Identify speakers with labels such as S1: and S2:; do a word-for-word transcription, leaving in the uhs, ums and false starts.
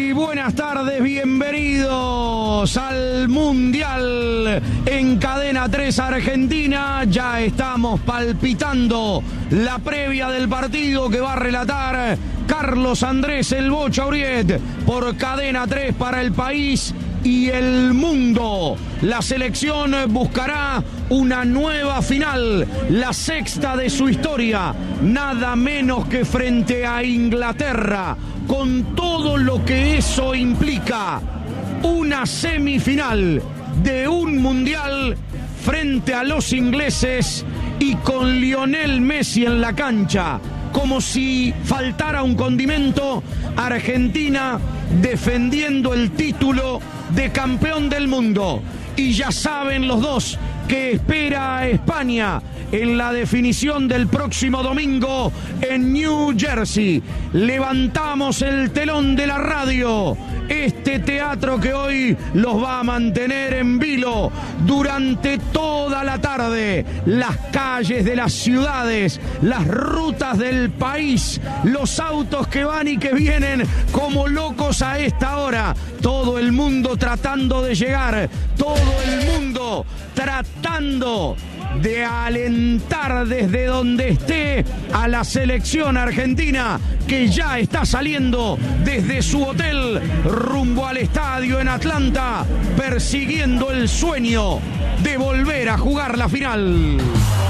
S1: Muy buenas tardes, bienvenidos al Mundial en Cadena tres Argentina. Ya estamos palpitando la previa del partido que va a relatar Carlos Andrés El Bocha Uriet por Cadena tres para el país y el mundo. La selección buscará una nueva final, la sexta de su historia, nada menos que frente a Inglaterra, con todo lo que eso implica. Una semifinal de un mundial frente a los ingleses y con Lionel Messi en la cancha. Como si faltara un condimento, Argentina defendiendo el título de campeón del mundo. Y ya saben los dos que espera a España en la definición del próximo domingo en New Jersey. Levantamos el telón de la radio. Este teatro que hoy los va a mantener en vilo durante toda la tarde. Las calles de las ciudades, las rutas del país, los autos que van y que vienen como locos a esta hora. Todo el mundo tratando de llegar, todo el mundo tratando de alentar desde donde esté a la selección argentina, que ya está saliendo desde su hotel rumbo al estadio en Atlanta, persiguiendo el sueño de volver a jugar la final.